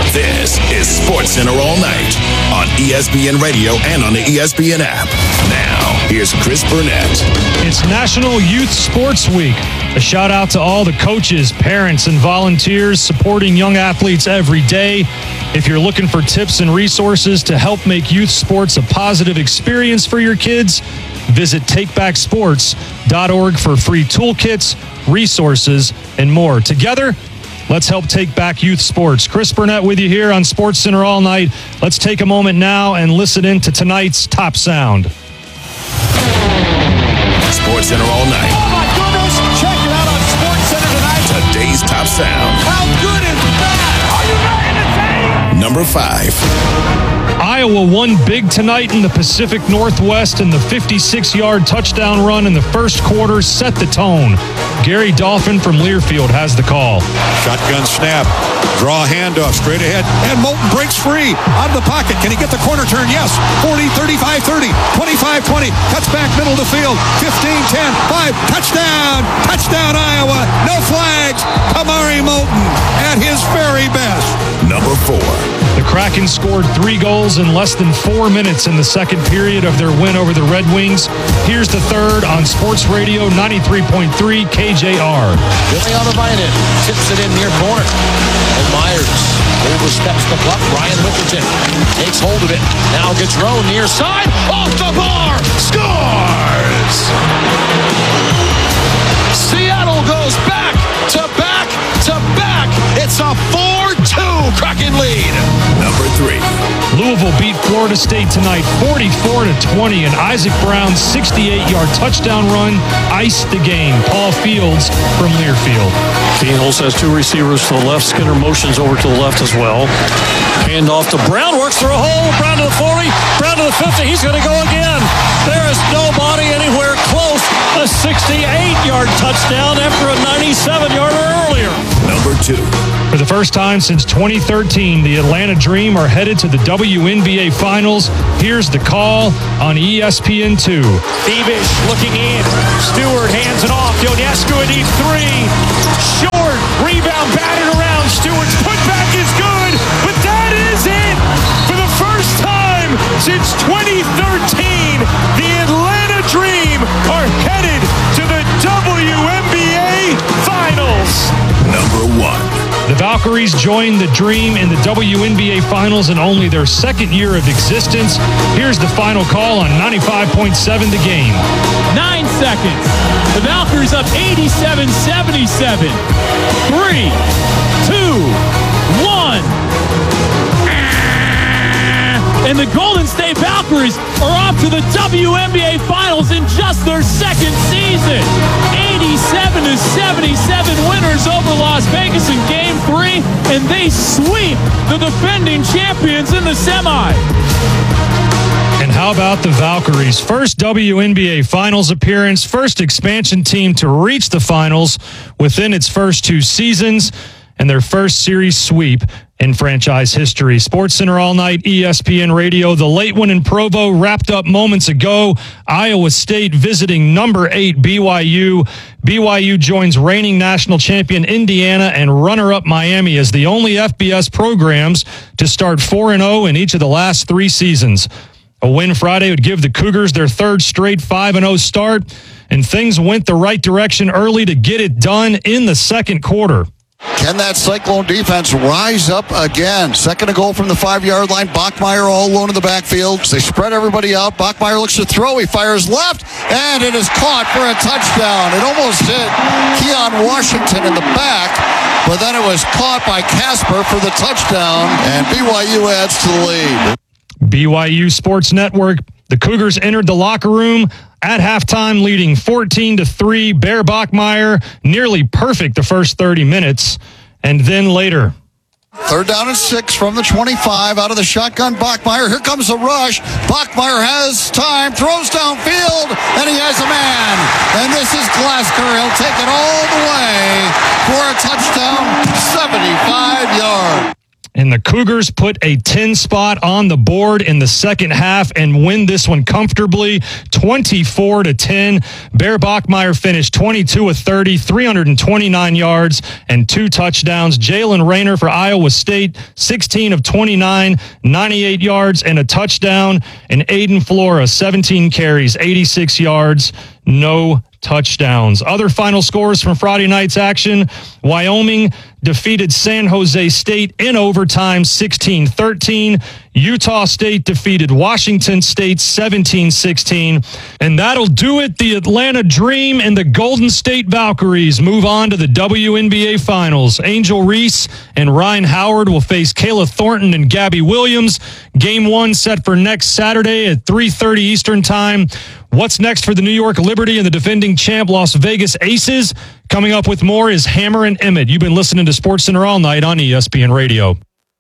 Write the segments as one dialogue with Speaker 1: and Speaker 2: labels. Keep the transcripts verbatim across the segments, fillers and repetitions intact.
Speaker 1: This is Sports Center All Night on E S P N Radio and on the E S P N app. Now, here's Chris Burnett.
Speaker 2: It's National Youth Sports Week. A shout out to all the coaches, parents, and volunteers supporting young athletes every day. If you're looking for tips and resources to help make youth sports a positive experience for your kids, visit take back sports dot org for free toolkits, resources, and more. Together, let's help take back youth sports. Chris Burnett with you here on Sports Center All Night. Let's take a moment now and listen in to tonight's top sound.
Speaker 1: Sports Center All Night.
Speaker 3: Oh my goodness! Check it out on Sports Center tonight.
Speaker 1: Today's top sound.
Speaker 3: How good is that? Are you ready to take?
Speaker 1: Number five.
Speaker 2: Iowa won big tonight in the Pacific Northwest, and the fifty-six-yard touchdown run in the first quarter set the tone. Gary Dolphin from Learfield has the call.
Speaker 4: Shotgun snap. Draw handoff straight ahead. And Moulton breaks free out of the pocket. Can he get the corner turn? Yes. forty, thirty-five, thirty, twenty-five, twenty. Cuts back middle of the field. fifteen, ten, five. Touchdown. Touchdown, Iowa. No flags. Kamari Moulton at his very best.
Speaker 1: Number four.
Speaker 2: The Kraken scored three goals in less than four minutes in the second period of their win over the Red Wings. Here's the third on Sports Radio ninety-three point three K J R.
Speaker 5: Billy Otterbeinen tips it in near corner. And Myers oversteps the puck. Ryan Wickerton takes hold of it. Now Gaudreau near side. Off the bar. Scores! Seattle goes back to back to back. It's a four two Kraken lead.
Speaker 1: Number three.
Speaker 2: Louisville beat Florida State tonight forty-four to twenty, and Isaac Brown's sixty-eight-yard touchdown run iced the game. Paul Fields from Learfield.
Speaker 6: Fields has two receivers to the left. Skinner motions over to the left as well. Hand off to Brown. Works through a hole. Brown to the forty. Brown to the fifty. He's going to go again. There is nobody anywhere close. A sixty-eight-yard touchdown after a ninety-seven-yarder earlier.
Speaker 1: Number two.
Speaker 2: For the first time since twenty thirteen, the Atlanta Dream are headed to the W N B A Finals. Here's the call on E S P N two.
Speaker 3: Thievish looking in. Stewart hands it off. Ionescu a deep three. Short. Rebound batted around. Stewart's putback is good. But that is it. For the first time since twenty thirteen, the Atlanta Dream are headed to the W N B A Finals.
Speaker 1: Number one.
Speaker 2: The Valkyries joined the Dream in the W N B A Finals in only their second year of existence. Here's the final call on ninety-five point seven The Game.
Speaker 7: Nine seconds. The Valkyries up eighty-seven seventy-seven. Three, two, one. And the Golden State Valkyries are off to the W N B A Finals in just their second season. eighty-seven to seventy-seven winners over Las Vegas in Game three, and they sweep the defending champions in the semi.
Speaker 2: And how about the Valkyries? First W N B A Finals appearance, first expansion team to reach the finals within its first two seasons, and their first series sweep in franchise history. Sports Center All Night, E S P N Radio. The late one in Provo wrapped up moments ago. Iowa State visiting number eight B Y U. B Y U joins reigning national champion Indiana and runner-up Miami as the only F B S programs to start four and oh in each of the last three seasons. A win Friday would give the Cougars their third straight five and oh start, and things went the right direction early to get it done in the second quarter.
Speaker 8: Can that Cyclone defense rise up again? Second and goal from the five-yard line. Bachmeier all alone in the backfield. They spread everybody out. Bachmeier looks to throw. He fires left, and it is caught for a touchdown. It almost hit Keon Washington in the back, but then it was caught by Casper for the touchdown, and B Y U adds to the lead.
Speaker 2: B Y U Sports Network. The Cougars entered the locker room at halftime, leading fourteen to three. Bear Bachmeier, nearly perfect the first thirty minutes. And then later.
Speaker 8: Third down and six from the twenty-five out of the shotgun. Bachmeier. Here comes the rush. Bachmeier has time, throws downfield, and he has a man. And this is Glasgow. He'll take it all the way for a touchdown, seventy-five yards.
Speaker 2: And and the Cougars put a ten spot on the board in the second half and win this one comfortably, twenty-four to ten. Bear Bachmeier finished twenty-two of thirty, three hundred twenty-nine yards and two touchdowns. Jalen Rayner for Iowa State, sixteen of twenty-nine, ninety-eight yards and a touchdown. And Aiden Flora, seventeen carries, eighty-six yards, no touchdowns. Other final scores from Friday night's action: Wyoming defeated San Jose State in overtime sixteen thirteen. Utah State defeated Washington State seventeen sixteen. And that'll do it. The Atlanta Dream and the Golden State Valkyries move on to the W N B A Finals. Angel Reese and Ryan Howard will face Kayla Thornton and Gabby Williams. Game one set for next Saturday at three thirty Eastern Time. What's next for the New York Liberty and the defending champ Las Vegas Aces? Coming up with more is Hammer and Emmett. You've been listening to SportsCenter all night on E S P N Radio.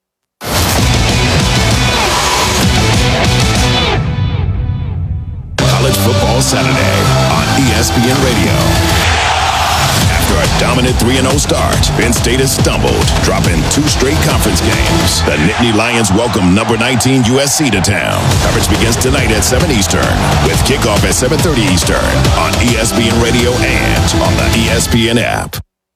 Speaker 1: College Football Saturday on E S P N Radio. After a dominant three and oh start, Penn State has stumbled, dropping two straight conference games. The Nittany Lions welcome number nineteen U S C to town. Coverage begins tonight at seven Eastern, with kickoff at seven thirty Eastern on E S P N Radio and on the E S P N app.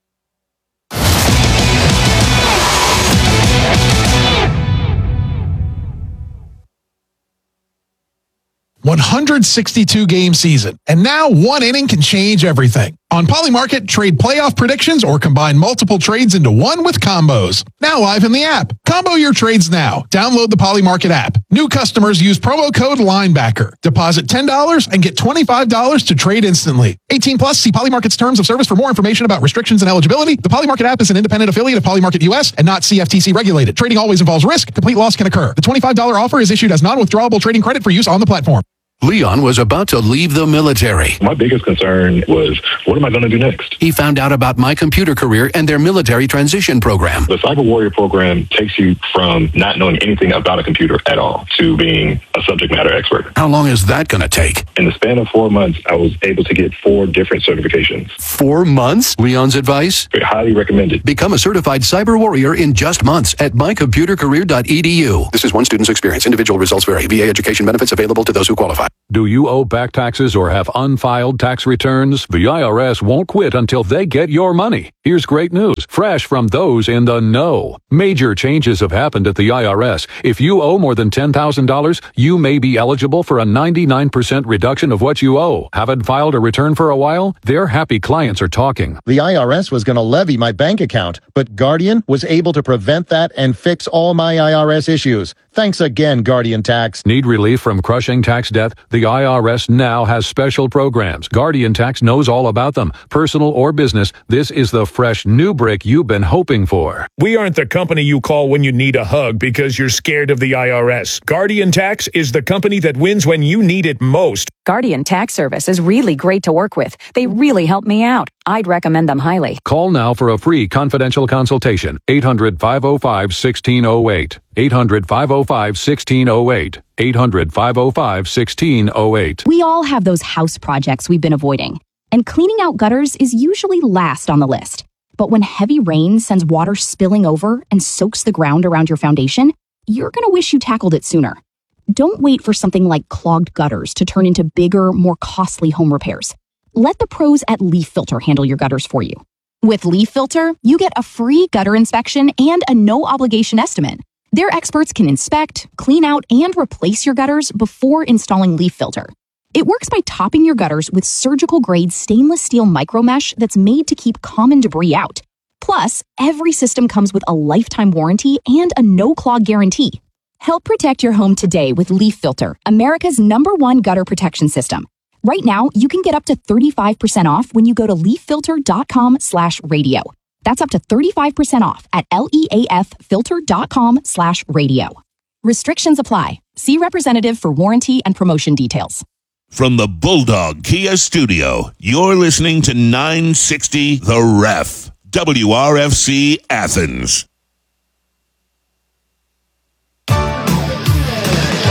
Speaker 9: one hundred sixty-two game season, and now one inning can change everything. On Polymarket, trade playoff predictions or combine multiple trades into one with combos. Now live in the app. Combo your trades now. Download the Polymarket app. New customers use promo code LINEBACKER. Deposit ten dollars and get twenty-five dollars to trade instantly. eighteen plus, see Polymarket's terms of service for more information about restrictions and eligibility. The Polymarket app is an independent affiliate of Polymarket U S and not C F T C regulated. Trading always involves risk. Complete loss can occur. The twenty-five dollars offer is issued as non-withdrawable trading credit for use on the platform.
Speaker 10: Leon was about to leave the military.
Speaker 11: My biggest concern was, what am I going to do next?
Speaker 10: He found out about My Computer Career and their military transition program.
Speaker 11: The Cyber Warrior program takes you from not knowing anything about a computer at all to being a subject matter expert.
Speaker 10: How long is that going to take?
Speaker 11: In the span of four months, I was able to get four different certifications.
Speaker 10: Four months? Leon's advice?
Speaker 11: Very highly recommended.
Speaker 10: Become a certified Cyber Warrior in just months at my computer career dot e d u. This is one student's experience. Individual results vary. V A education benefits available to those who qualify.
Speaker 12: Do you owe back taxes or have unfiled tax returns? The I R S won't quit until they get your money. Here's great news, fresh from those in the know. Major changes have happened at the I R S. If you owe more than ten thousand dollars, you may be eligible for a ninety-nine percent reduction of what you owe. Haven't filed a return for a while? Their happy clients are talking.
Speaker 13: The I R S was going to levy my bank account, but Guardian was able to prevent that and fix all my I R S issues. Thanks again, Guardian Tax.
Speaker 12: Need relief from crushing tax debt? The I R S now has special programs. Guardian Tax knows all about them. Personal or business, this is the fresh new brick you've been hoping for.
Speaker 14: We aren't the company you call when you need a hug because you're scared of the I R S. Guardian Tax is the company that wins when you need it most.
Speaker 15: Guardian Tax Service is really great to work with. They really help me out. I'd recommend them highly.
Speaker 12: Call now for a free confidential consultation. eight hundred, five oh five, one six oh eight. eight hundred, five oh five, one six oh eight. eight hundred, five oh five, one six oh eight.
Speaker 16: We all have those house projects we've been avoiding, and cleaning out gutters is usually last on the list. But when heavy rain sends water spilling over and soaks the ground around your foundation, you're going to wish you tackled it sooner. Don't wait for something like clogged gutters to turn into bigger, more costly home repairs. Let the pros at Leaf Filter handle your gutters for you. With Leaf Filter, you get a free gutter inspection and a no-obligation estimate. Their experts can inspect, clean out, and replace your gutters before installing Leaf Filter. It works by topping your gutters with surgical-grade stainless steel micromesh that's made to keep common debris out. Plus, every system comes with a lifetime warranty and a no-clog guarantee. Help protect your home today with Leaf Filter, America's number one gutter protection system. Right now, you can get up to thirty-five percent off when you go to leaf filter dot com slash radio. That's up to thirty-five percent off at leaf filter dot com slash radio. Restrictions apply. See representative for warranty and promotion details.
Speaker 17: From the Bulldog Kia Studio, you're listening to nine sixty The Ref, W R F C Athens.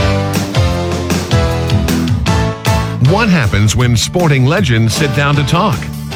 Speaker 18: What happens when sporting legends sit down to talk?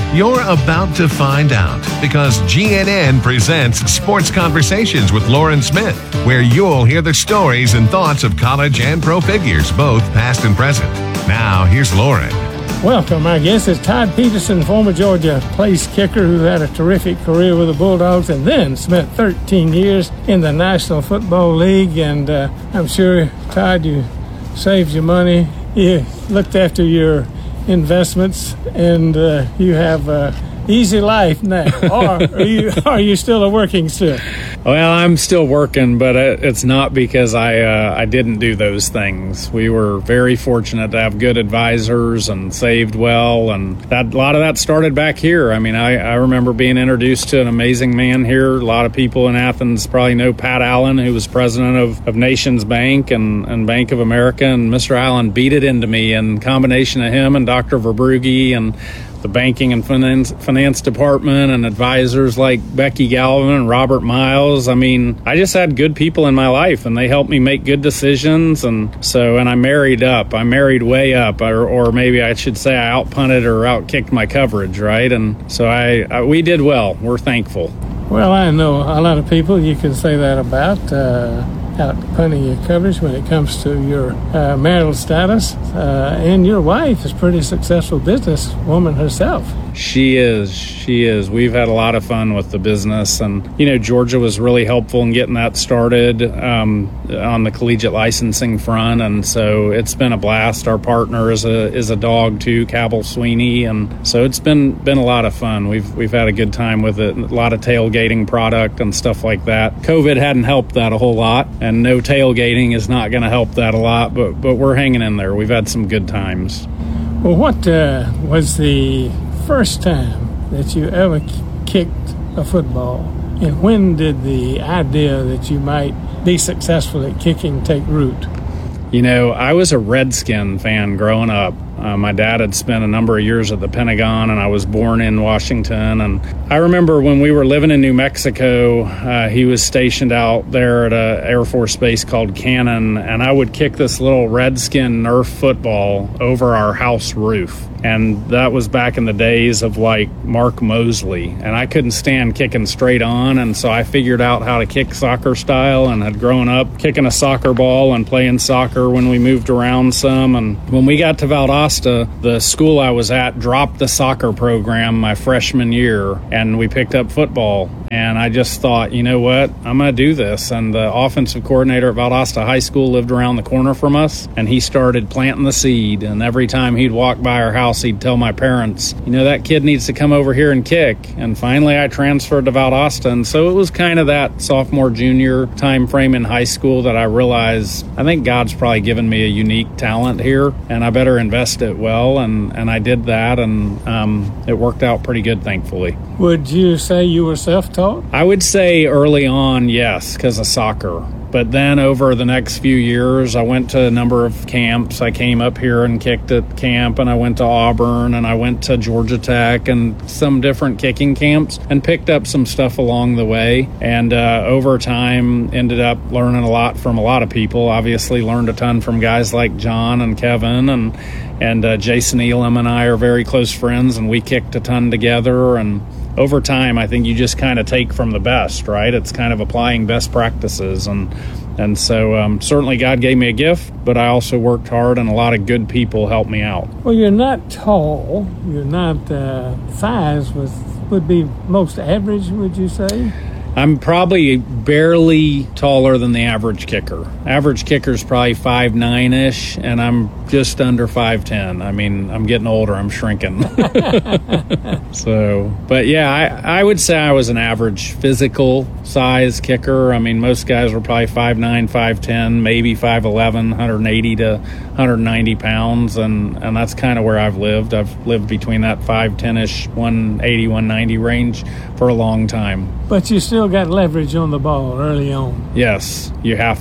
Speaker 18: You're about to find out because G N N presents Sports Conversations with Lauren Smith, where you'll hear the stories and thoughts of college and pro figures, both past and present. Now, here's Lauren.
Speaker 19: Welcome. My guest is Todd Peterson, former Georgia place kicker who had a terrific career with the Bulldogs and then spent thirteen years in the National Football League. And uh, I'm sure, Todd, you saved your money. You looked after your investments, and uh, you have a easy life now. Or are you, are you still a working still?
Speaker 20: Well, I'm still working, but it's not because I uh, I didn't do those things. We were very fortunate to have good advisors and saved well, and that, a lot of that started back here. I mean, I, I remember being introduced to an amazing man here. A lot of people in Athens probably know Pat Allen, who was president of, of Nations Bank and, and Bank of America, and Mister Allen beat it into me, and combination of him and Doctor Verbrugge and the banking and finance, finance department and advisors like Becky Galvin and Robert Miles. I mean, I just had good people in my life, and they helped me make good decisions. And so, and I married up. I married way up, or, or maybe I should say I outpunted or outkicked my coverage, right? And so I, I we did well. We're thankful.
Speaker 19: Well, I know a lot of people you can say that about, uh, outpunting your coverage when it comes to your uh, marital status. Uh, and your wife is a pretty successful businesswoman herself.
Speaker 20: She is. She is. We've had a lot of fun with the business. And, you know, Georgia was really helpful in getting that started um, on the collegiate licensing front. And so it's been a blast. Our partner is a is a dog, too, Cabell Sweeney. And so it's been been a lot of fun. We've we've had a good time with it. A lot of tailgating product and stuff like that. COVID hadn't helped that a whole lot. And no tailgating is not going to help that a lot. But, but we're hanging in there. We've had some good times.
Speaker 19: Well, what uh, was the first time that you ever kicked a football, and when did the idea that you might be successful at kicking take root?
Speaker 20: You know, I was a Redskin fan growing up. Uh, my dad had spent a number of years at the Pentagon, and I was born in Washington. And I remember when we were living in New Mexico, uh, he was stationed out there at an Air Force base called Cannon, and I would kick this little Redskin Nerf football over our house roof. And that was back in the days of, like, Mark Mosley. And I couldn't stand kicking straight on, and so I figured out how to kick soccer style and had grown up kicking a soccer ball and playing soccer when we moved around some. And when we got to Valdosta, the school I was at dropped the soccer program my freshman year, and we picked up football. And I just thought, you know what, I'm going to do this. And the offensive coordinator at Valdosta High School lived around the corner from us, and he started planting the seed. And every time he'd walk by our house, he'd tell my parents, you know, that kid needs to come over here and kick. And finally, I transferred to Valdosta. And so it was kind of that sophomore, junior time frame in high school that I realized, I think God's probably given me a unique talent here, and I better invest it well. And, and I did that, and um, it worked out pretty good, thankfully.
Speaker 19: Would you say you were self-taught?
Speaker 20: I would say early on, yes, because of soccer. But then over the next few years, I went to a number of camps. I came up here and kicked at camp, and I went to Auburn, and I went to Georgia Tech and some different kicking camps and picked up some stuff along the way. And uh, over time, ended up learning a lot from a lot of people. Obviously learned a ton from guys like John and Kevin, and and uh, Jason Elam and I are very close friends, and we kicked a ton together. And over time, I think you just kind of take from the best, right? It's kind of applying best practices. And and so um, certainly God gave me a gift, but I also worked hard, and a lot of good people helped me out.
Speaker 19: Well, you're not tall. You're not uh, size was, would be most average, would you say?
Speaker 20: I'm probably barely taller than the average kicker. Average kicker's probably five nine-ish, and I'm just under five ten. I mean, I'm getting older. I'm shrinking. So, but yeah, I, I would say I was an average physical size kicker. I mean, most guys were probably five nine, five ten, maybe five eleven, one eighty to one ninety pounds, and, and that's kind of where I've lived. I've lived between that five ten-ish, one eighty, one ninety range for a long time.
Speaker 19: But you still got leverage on the ball early on.
Speaker 20: Yes, you have to.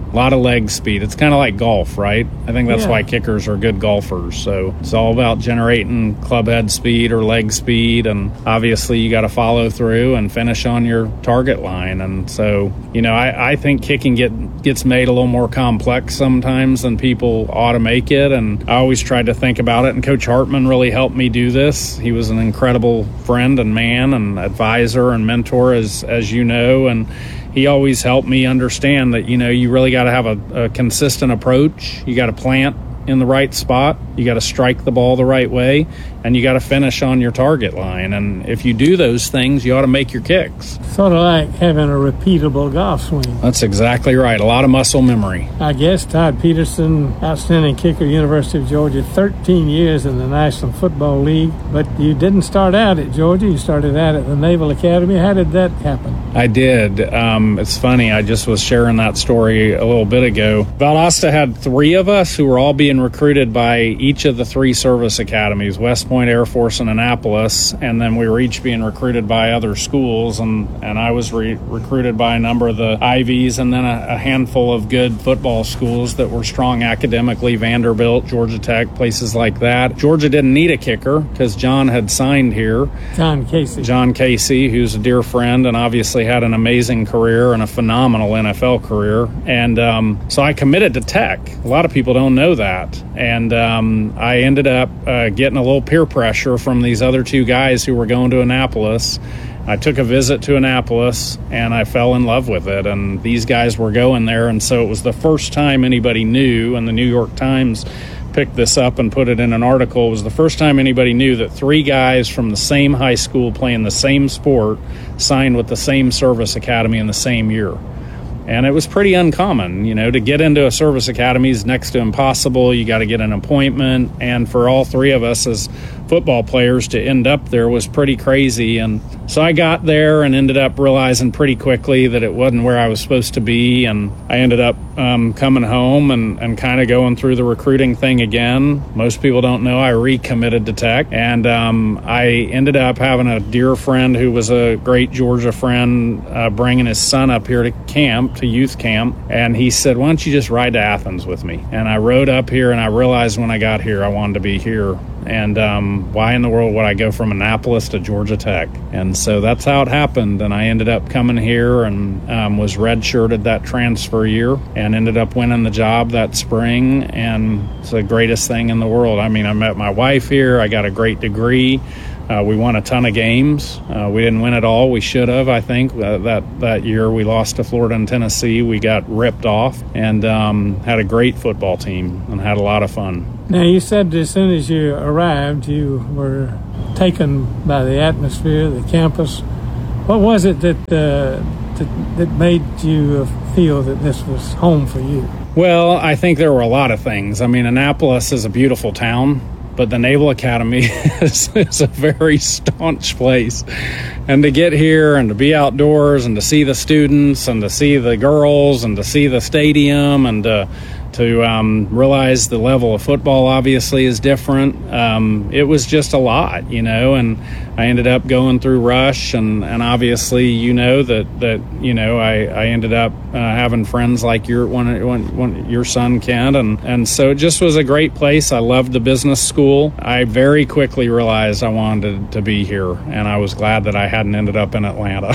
Speaker 20: A lot of leg speed. It's kind of like golf, right? I think that's
Speaker 19: Yeah.
Speaker 20: why kickers are good golfers. So it's all about generating club head speed or leg speed, and obviously you got to follow through and finish on your target line. And so, you know, I, I think kicking get, gets made a little more complex sometimes than people ought to make it, and I always tried to think about it, and Coach Hartman really helped me do this. He was an incredible friend and man and advisor and mentor, as as you know, and he always helped me understand that, you know, you really got to have a, a consistent approach. You got to plant in the right spot. You got to strike the ball the right way, and you got to finish on your target line. And if you do those things, you ought to make your kicks.
Speaker 19: Sort of like having a repeatable golf swing.
Speaker 20: That's exactly right. A lot of muscle memory.
Speaker 19: I guess Todd Peterson, outstanding kicker, University of Georgia, thirteen years in the National Football League. But you didn't start out at Georgia. You started out at the Naval Academy. How did that happen?
Speaker 20: I did. Um, it's funny. I just was sharing that story a little bit ago. Valdosta had three of us who were all being recruited by each of the three service academies, West Point, Air Force, and Annapolis. And then we were each being recruited by other schools. And, and I was re- recruited by a number of the Ivies, and then a, a handful of good football schools that were strong academically, Vanderbilt, Georgia Tech, places like that. Georgia didn't need a kicker because John had signed here.
Speaker 19: John Casey.
Speaker 20: John Casey, who's a dear friend and obviously had an amazing career and a phenomenal N F L career. And um, so I committed to Tech. A lot of people don't know that. And um, I ended up uh, getting a little peer pressure from these other two guys who were going to Annapolis. I took a visit to Annapolis, and I fell in love with it. And these guys were going there, and so it was the first time anybody knew, and the New York Times picked this up and put it in an article. It was the first time anybody knew that three guys from the same high school playing the same sport signed with the same service academy in the same year. And it was pretty uncommon, you know, to get into a service academy is next to impossible. You got to get an appointment. And for all three of us as football players to end up there was pretty crazy. And so I got there and ended up realizing pretty quickly that it wasn't where I was supposed to be. And I ended up um, coming home and, and kind of going through the recruiting thing again. Most people don't know I recommitted to Tech. And um, I ended up having a dear friend who was a great Georgia friend uh, bringing his son up here to camp, to youth camp. And he said, why don't you just ride to Athens with me? And I rode up here, and I realized when I got here I wanted to be here. And um, why in the world would I go from Annapolis to Georgia Tech? And so that's how it happened. And I ended up coming here and um, was redshirted that transfer year and ended up winning the job that spring. And it's the greatest thing in the world. I mean, I met my wife here. I got a great degree. Uh, we won a ton of games. Uh, we didn't win it all. We should have, I think. Uh, that, that year we lost to Florida and Tennessee. We got ripped off and um, had a great football team and had a lot of fun.
Speaker 19: Now, you said as soon as you arrived, you were taken by the atmosphere, the campus. What was it that, uh, that, that made you feel that this was home for you?
Speaker 20: Well, I think there were a lot of things. I mean, Annapolis is a beautiful town, but the Naval Academy is, is a very staunch place. And to get here and to be outdoors and to see the students and to see the girls and to see the stadium and to to um, realize the level of football obviously is different. Um, it was just a lot, you know, and I ended up going through Rush and, and obviously, you know, that, that you know, I, I ended up uh, having friends like your one, one, one, your son, Kent, and, and so it just was a great place. I loved the business school. I very quickly realized I wanted to be here, and I was glad that I hadn't ended up in Atlanta.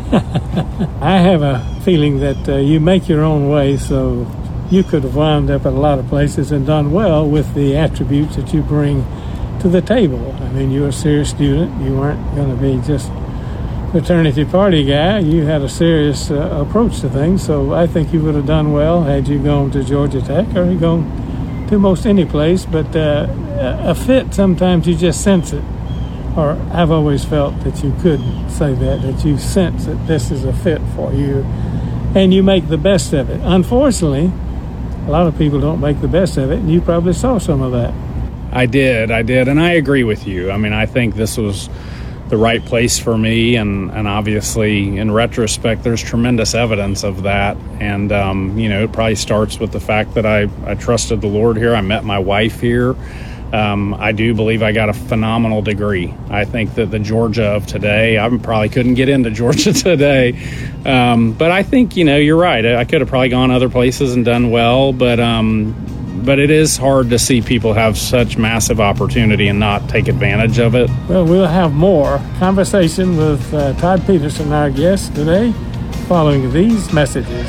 Speaker 19: I have a feeling that uh, you make your own way, so you could have wound up at a lot of places and done well with the attributes that you bring to the table. I mean, you're a serious student. You weren't going to be just fraternity party guy. You had a serious uh, approach to things, so I think you would have done well had you gone to Georgia Tech or you gone to most any place. But uh, a fit, sometimes you just sense it. Or I've always felt that you could say that, that you sense that this is a fit for you, and you make the best of it. Unfortunately, a lot of people don't make the best of it, and you probably saw some of that.
Speaker 20: I did, I did, and I agree with you. I mean, I think this was the right place for me, and, and obviously, in retrospect, there's tremendous evidence of that. And, um, you know, it probably starts with the fact that I, I trusted the Lord here. I met my wife here. Um, I do believe I got a phenomenal degree. I think that the Georgia of today, I probably couldn't get into Georgia today. Um, but I think, you know, you're right. I could have probably gone other places and done well, but um, but it is hard to see people have such massive opportunity and not take advantage of it.
Speaker 19: Well, we'll have more conversation with uh, Todd Peterson, our guest today, following these messages.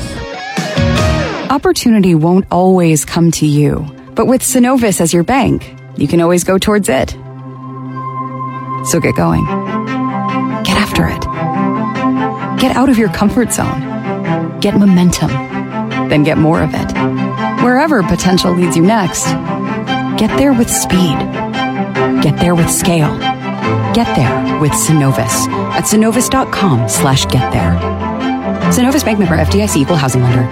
Speaker 15: Opportunity won't always come to you, but with Synovus as your bank, you can always go towards it. So get going. Get after it. Get out of your comfort zone. Get momentum. Then get more of it. Wherever potential leads you next, get there with speed. Get there with scale. Get there with Synovus at synovus.com slash get there. Synovus Bank member F D I C equal housing lender.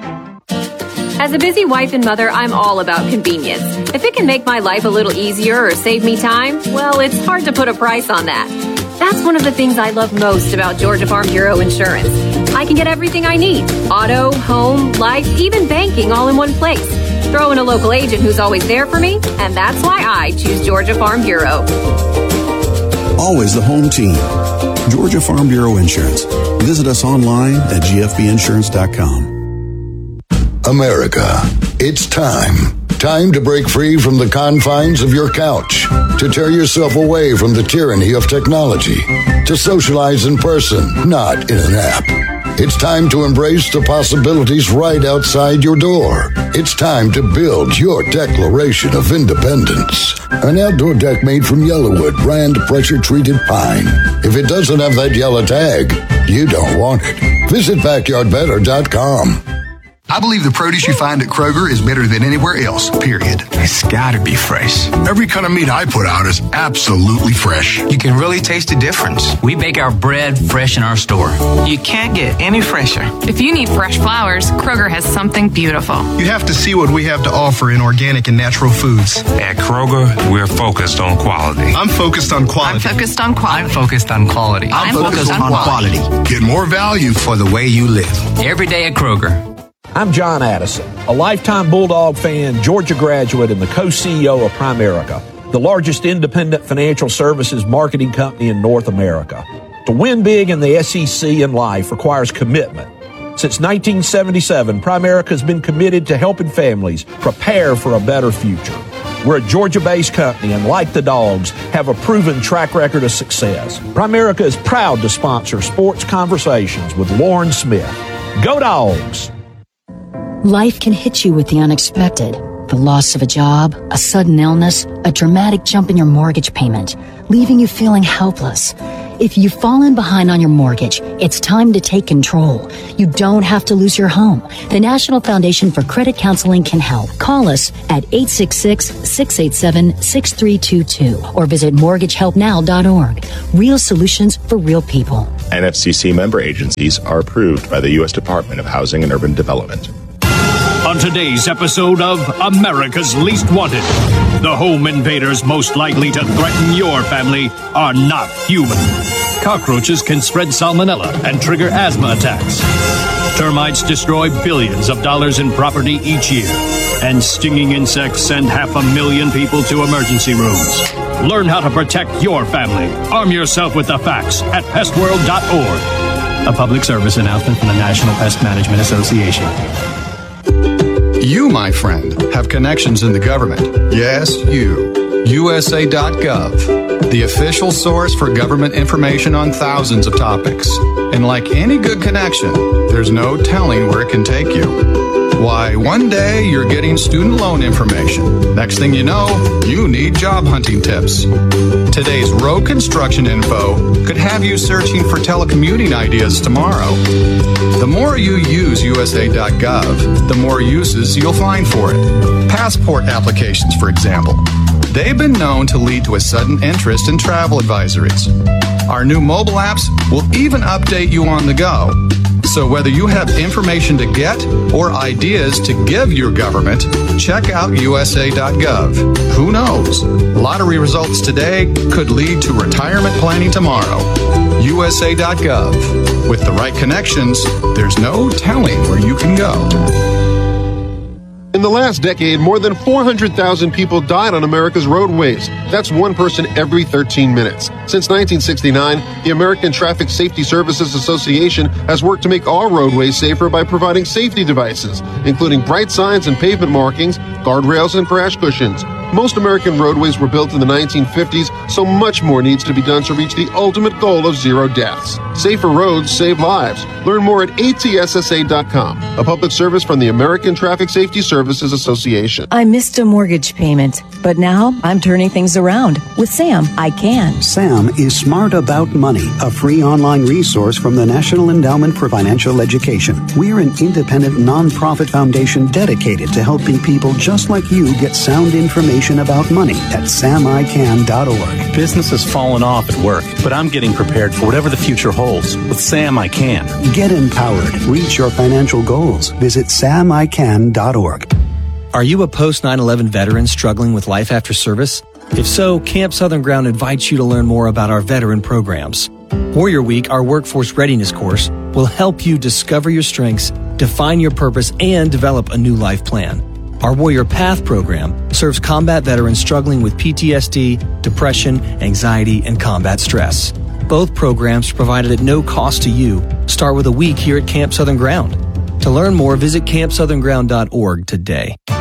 Speaker 21: As a busy wife and mother, I'm all about convenience. If it can make my life a little easier or save me time, well, it's hard to put a price on that. That's one of the things I love most about Georgia Farm Bureau Insurance. I can get everything I need: auto, home, life, even banking, all in one place. Throw in a local agent who's always there for me, and that's why I choose Georgia Farm Bureau.
Speaker 22: Always the home team. Georgia Farm Bureau Insurance. Visit us online at g f b insurance dot com.
Speaker 23: America, it's time. Time to break free from the confines of your couch, to tear yourself away from the tyranny of technology, to socialize in person, not in an app. It's time to embrace the possibilities right outside your door. It's time to build your Declaration of Independence. An outdoor deck made from Yellowwood brand pressure-treated pine. If it doesn't have that yellow tag, you don't want it. Visit backyard better dot com.
Speaker 24: I believe the produce you find at Kroger is better than anywhere else, period.
Speaker 25: It's gotta be fresh. Every kind of meat I put out is absolutely fresh.
Speaker 26: You can really taste the difference. We bake our bread fresh in our store. You can't get any fresher.
Speaker 27: If you need fresh flowers, Kroger has something beautiful.
Speaker 24: You have to see what we have to offer in organic and natural foods.
Speaker 28: At Kroger, we're focused on quality.
Speaker 24: I'm focused on quality.
Speaker 27: I'm focused on quality.
Speaker 26: I'm focused on quality.
Speaker 24: I'm, I'm focused, focused on, on quality.
Speaker 25: quality. Get more value for the way you live.
Speaker 26: Every day at Kroger.
Speaker 29: I'm John Addison, a lifetime Bulldog fan, Georgia graduate, and the co-C E O of Primerica, the largest independent financial services marketing company in North America. To win big in the S E C and life requires commitment. Since nineteen seventy-seven, Primerica has been committed to helping families prepare for a better future. We're a Georgia-based company and, like the Dogs, have a proven track record of success. Primerica is proud to sponsor Sports Conversations with Lauren Smith. Go Dogs!
Speaker 30: Life can hit you with the unexpected. The loss of a job, a sudden illness, a dramatic jump in your mortgage payment, leaving you feeling helpless. If you've fallen behind on your mortgage, it's time to take control. You don't have to lose your home. The National Foundation for Credit Counseling can help. Call us at eight six six, six eight seven, six three two two or visit mortgage help now dot org. Real solutions for real people.
Speaker 31: N F C C member agencies are approved by the U S Department of Housing and Urban Development.
Speaker 32: On today's episode of America's Least Wanted, the home invaders most likely to threaten your family are not human. Cockroaches can spread salmonella and trigger asthma attacks. Termites destroy billions of dollars in property each year. And stinging insects send half a million people to emergency rooms. Learn how to protect your family. Arm yourself with the facts at pest world dot org. A public service announcement from the National Pest Management Association.
Speaker 24: You, my friend, have connections in the government. Yes, you. U S A dot gov, the official source for government information on thousands of topics. And like any good connection, there's no telling where it can take you. Why, one day you're getting student loan information. Next thing you know, you need job hunting tips. Today's road construction info could have you searching for telecommuting ideas tomorrow. The more you use U S A dot gov, the more uses you'll find for it. Passport applications, for example. They've been known to lead to a sudden interest in travel advisories. Our new mobile apps will even update you on the go. So whether you have information to get or ideas to give your government, check out U S A dot gov. Who knows? Lottery results today could lead to retirement planning tomorrow. U S A dot gov. With the right connections, there's no telling where you can go.
Speaker 1: In the last decade, more than four hundred thousand people died on America's roadways. That's one person every thirteen minutes. Since nineteen sixty-nine, the American Traffic Safety Services Association has worked to make all roadways safer by providing safety devices, including bright signs and pavement markings, guardrails, and crash cushions. Most American roadways were built in the nineteen fifties, so much more needs to be done to reach the ultimate goal of zero deaths. Safer roads save lives. Learn more at A T S S A dot com, a public service from the American Traffic Safety Services Association.
Speaker 2: I missed a mortgage payment, but now I'm turning things around. With Sam, I can.
Speaker 3: Sam is Smart About Money, a free online resource from the National Endowment for Financial Education. We're an independent nonprofit foundation dedicated to helping people just like you get sound information about money at sam i can dot org.
Speaker 4: Business has fallen off at work, but I'm getting prepared for whatever the future holds. With Sam, I can.
Speaker 3: Get empowered. Reach your financial goals. Visit sam i can dot org.
Speaker 5: Are you a post nine eleven veteran struggling with life after service? If so, Camp Southern Ground invites you to learn more about our veteran programs. Warrior Week, our workforce readiness course, will help you discover your strengths, define your purpose, and develop a new life plan. Our Warrior Path program serves combat veterans struggling with P T S D, depression, anxiety, and combat stress. Both programs provided at no cost to you. Start with a week here at Camp Southern Ground. To learn more, visit camp southern ground dot org today.